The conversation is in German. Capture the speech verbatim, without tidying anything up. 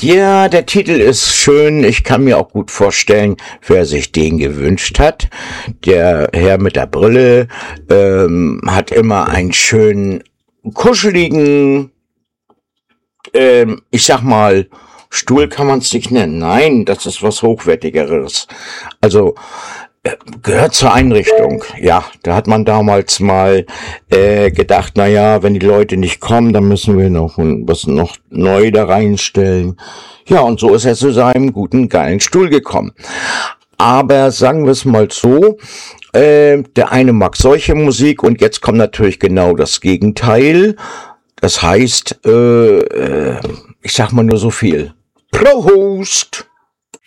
Ja, der Titel ist schön. Ich kann mir auch gut vorstellen, wer sich den gewünscht hat. Der Herr mit der Brille ähm, hat immer einen schönen, kuscheligen, ähm, ich sag mal, Stuhl kann man es nicht nennen. Nein, das ist was Hochwertigeres. Also äh, gehört zur Einrichtung. Ja, da hat man damals mal äh, gedacht, na ja, wenn die Leute nicht kommen, dann müssen wir noch ein- was noch neu da reinstellen. Ja, und so ist er zu seinem guten, geilen Stuhl gekommen. Aber sagen wir es mal so, äh, der eine mag solche Musik und jetzt kommt natürlich genau das Gegenteil. Das heißt, äh, äh, ich sag mal nur so viel. Prost!